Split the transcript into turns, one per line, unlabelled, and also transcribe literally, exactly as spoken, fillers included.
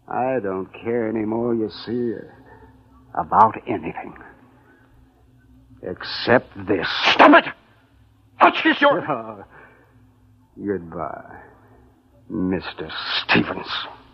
I don't care anymore, you see, about anything. Except this.
Stop it! I'll kiss your...
Oh, goodbye, Mister Stevens.